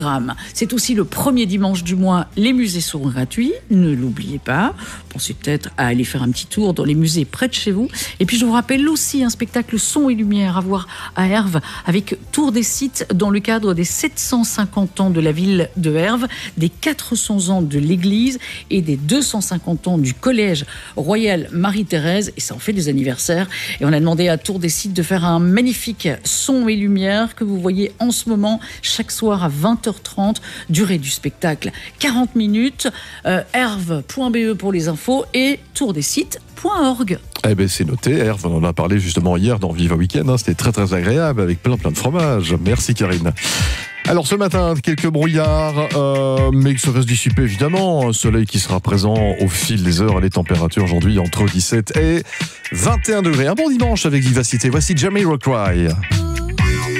C'est aussi le premier dimanche du mois, les musées sont gratuits, ne l'oubliez pas. Pensez peut-être à aller faire un petit tour dans les musées près de chez vous. Et puis je vous rappelle aussi un spectacle son et lumière à voir à Herve avec Tour des sites dans le cadre des 750 ans de la ville de Herve, des 400 ans de l'église et des 250 ans du collège Royal Marie-Thérèse. Et ça en fait des anniversaires. Et on a demandé à Tour des sites de faire un magnifique son et lumière que vous voyez en ce moment chaque soir à 20h30. Durée du spectacle 40 minutes. Herve.be pour les infos et tourdesites.org. Eh ben c'est noté, Herve, on en a parlé justement hier dans Viva Weekend, c'était très très agréable avec plein de fromage. Merci Karine. Alors ce matin, quelques brouillards, mais ça va se dissiper évidemment. Un soleil qui sera présent au fil des heures. Les températures aujourd'hui entre 17 et 21 degrés. Un bon dimanche avec vivacité. Voici Jamiroquai.